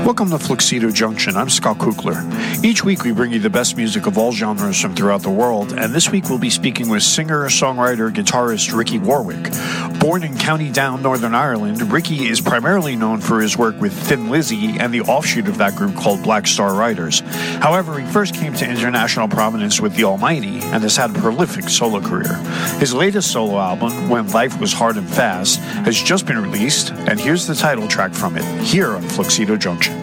Welcome to Fluxido Junction. I'm Scott Kukler. Each week we bring you the best music of all genres from throughout the world, and this week we'll be speaking with singer, songwriter, guitarist Ricky Warwick. Born in County Down, Northern Ireland, Ricky is primarily known for his work with Thin Lizzy and the offshoot of that group called Black Star Riders. However, he first came to international prominence with The Almighty and has had a prolific solo career. His latest solo album, When Life Was Hard and Fast, has just been released, and here's the title track from it, here on Fluxido Junction.